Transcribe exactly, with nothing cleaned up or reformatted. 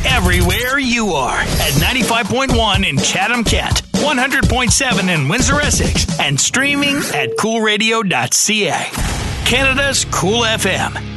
everywhere you are at ninety-five point one in Chatham-Kent, one hundred point seven in Windsor-Essex, and streaming at cool radio dot c a. Canada's Cool F M.